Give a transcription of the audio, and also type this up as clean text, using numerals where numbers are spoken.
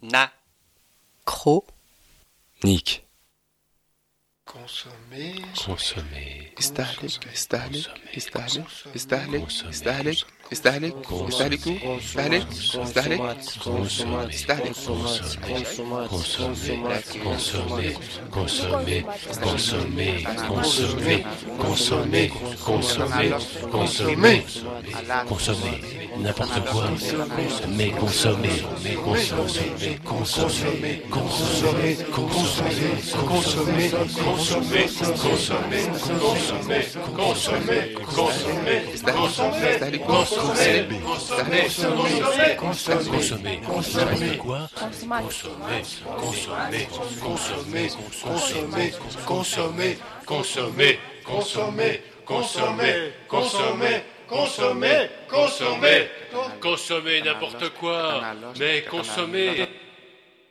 Na. Cro. Nick. Consommer. Consommer. Istahlik. Istahlik. Istahlik. Istahlik. Istahlik. Istahlik. Istahliku. Istahlik. Istahlik. Consommer. Istahlik. Consommer. Consommer. Consommer. Consommer. Consommer. Consommer. Consommer. Consommer. Consommer. N'importe quoi. Mais consommer. Mais consommer. Consommer. Consommer. Consommer. Consommer. Consommer. Consommer. Consommer. Consommer. Consommer. Consommer. Consommer. N'importe quoi. Consommer. Consommer. Consommer. Consommer. Consommer. Consommer. Consommer. Consommer. Consommer. Consommer. Consommer. Consommer n'importe quoi. Mais consommer.